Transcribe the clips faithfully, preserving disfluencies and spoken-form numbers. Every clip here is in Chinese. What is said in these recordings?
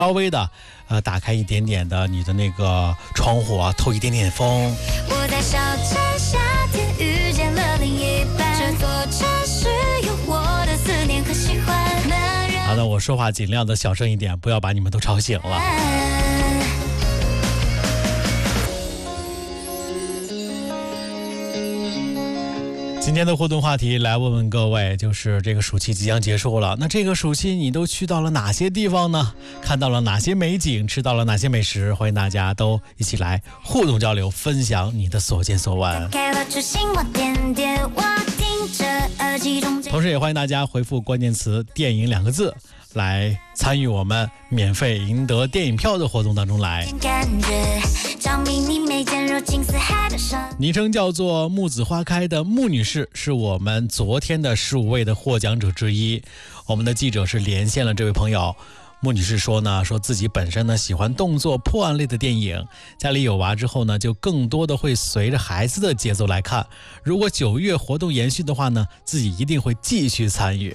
稍微的呃打开一点点的你的那个窗户啊，透一点点风。 我在小城夏天遇见了另一半，这座城市有我的思念和喜欢。 好的，我说话尽量的小声一点，不要把你们都吵醒了。今天的互动话题来问问各位，就是这个暑期即将结束了，那这个暑期你都去到了哪些地方呢？看到了哪些美景，吃到了哪些美食？欢迎大家都一起来互动交流，分享你的所见所闻。同时也欢迎大家回复关键词电影两个字来参与我们免费赢得电影票的活动当中来。昵称叫做木子花开的木女士是我们昨天的十五位的获奖者之一。我们的记者是连线了这位朋友，木女士说呢，说自己本身呢喜欢动作破案类的电影，家里有娃之后呢，就更多的会随着孩子的节奏来看。如果九月活动延续的话呢，自己一定会继续参与。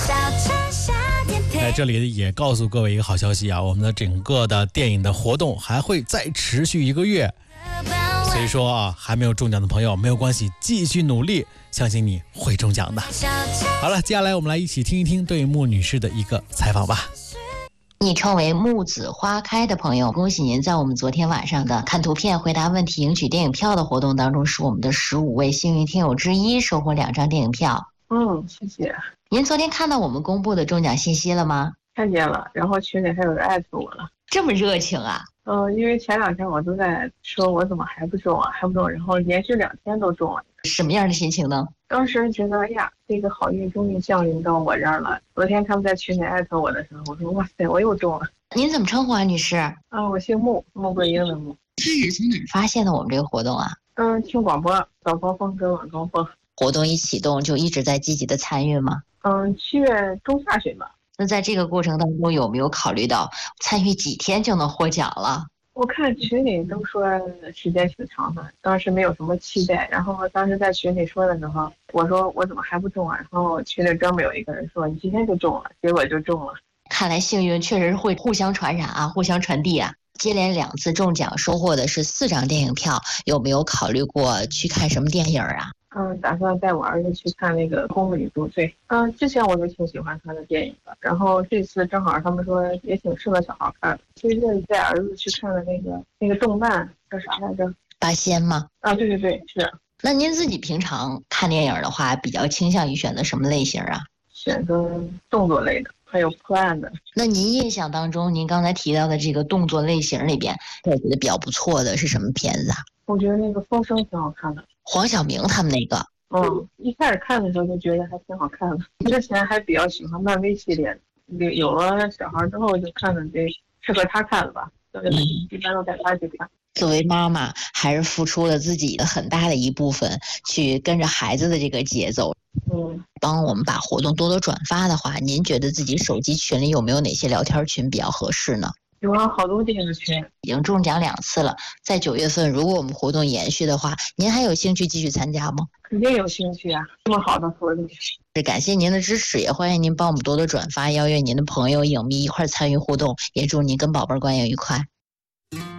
在这里也告诉各位一个好消息啊，我们的整个的电影的活动还会再持续一个月。所以说啊，还没有中奖的朋友没有关系，继续努力，相信你会中奖的。好了，接下来我们来一起听一听对穆女士的一个采访吧。 昵称为木子花开的朋友，恭喜您在我们昨天晚上的看图片回答问题赢取电影票的活动当中，是我们的十五位幸运听友之一，收获两张电影票。 嗯，谢谢。 您昨天看到我们公布的中奖信息了吗？ 看见了，然后群里还有人艾特我了。 这么热情啊？ 呃，因为前两天我都在说我怎么还不中啊，还不中，然后连续两天都中了。 什么样的心情呢？ 当时觉得，哎呀，这个好运终于降临到我这儿了。昨天他们在群里艾特我的时候，我说哇塞，我又中了。 您怎么称呼啊，女士？ 啊，我姓穆，穆桂英的穆。 是从哪儿发现的我们这个活动啊？ 嗯，听广播，早高峰跟晚高峰。 活动一启动就一直在积极的参与吗？ 嗯，七月中下旬吧。 那在这个过程当中有没有考虑到参与几天就能获奖了？ 我看群里都说时间挺长的，当时没有什么期待。然后当时在群里说的时候，我说我怎么还不中啊？然后群里专门有一个人说你今天就中了，结果就中了。 看来幸运确实会互相传染啊，互相传递啊。接连两次中奖，收获的是四张电影票，有没有考虑过去看什么电影啊？ 嗯，打算带我儿子去看那个《公路与赎罪》。嗯，之前我就挺喜欢他的电影的，然后这次正好他们说也挺适合小孩看的。其实带儿子去看的那个那个动漫叫啥来着？ 八仙吗？ 啊，对对对，是。 那您自己平常看电影的话，比较倾向于选择什么类型啊？ 选择动作类的，还有破案的。 那您印象当中，您刚才提到的这个动作类型里边，我觉得比较不错的是什么片子啊？ 我觉得那个《风声》挺好看的。 黄晓明他们那个， 嗯，一开始看的时候就觉得还挺好看的。之前还比较喜欢漫威系列的，有了小孩之后就看的这适合他看的吧，所以一般都带他去看。 作为妈妈，还是付出了自己的很大的一部分，去跟着孩子的这个节奏。 嗯， 帮我们把活动多多转发的话，您觉得自己手机群里有没有哪些聊天群比较合适呢？ 有啊，好多电影群。 已经中奖两次了，在九月份，如果我们活动延续的话，您还有兴趣继续参加吗？ 肯定有兴趣啊，这么好的活动。 是感谢您的支持，也欢迎您帮我们多多转发，邀约您的朋友、影迷一块参与互动，也祝您跟宝贝儿关系愉快。